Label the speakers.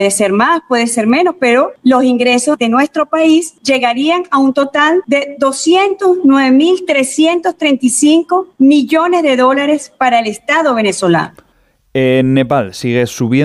Speaker 1: Puede ser más, puede ser menos, pero los ingresos de nuestro país llegarían a un total de 209.335 millones de dólares para el Estado venezolano.
Speaker 2: En Nepal sigue subiendo